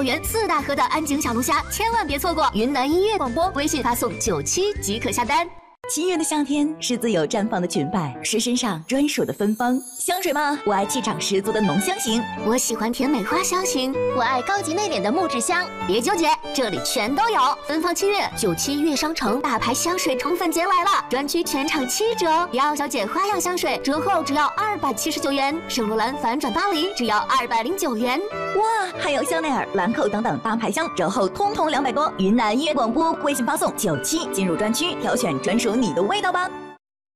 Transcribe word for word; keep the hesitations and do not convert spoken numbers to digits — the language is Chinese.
元四大盒的安井小龙虾，千万别错过！云南音乐广播微信发送九七即可下单。 七月的夏天是自由绽放的裙摆，是身上专属的芬芳。香水吗？我爱气场十足的浓香型， 我喜欢甜美花香型， 我爱高级内敛的木质香。 别纠结，这里全都有。芬芳七月，九七月商城大牌香水宠粉节来了，专区全场七折。迪奥小姐花样香水折后只要二百七十九元，圣罗兰反转巴黎只要二百零九元。 哇，还有香奈儿、兰蔻等等大牌香折后通通两百多。云南音乐广播微信发送九七进入专区，挑选专属你的味道吧。